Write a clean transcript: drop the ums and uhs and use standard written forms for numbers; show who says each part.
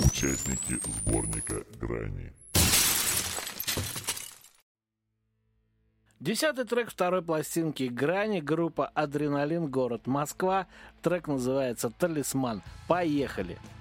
Speaker 1: Участники сборника «Грани».
Speaker 2: 10-й трек второй пластинки «Грани», группа «Адреналин», город Москва. Трек называется «Талисман». Поехали!